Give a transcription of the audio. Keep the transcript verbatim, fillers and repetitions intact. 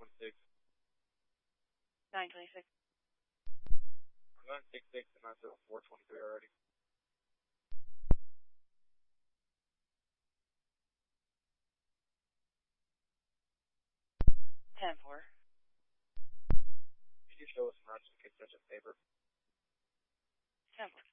twenty-six. nine twenty-six. I'm nine six six and nine seven four twenty-three already. ten four. Could you show us some routes to get such a paper? ten four.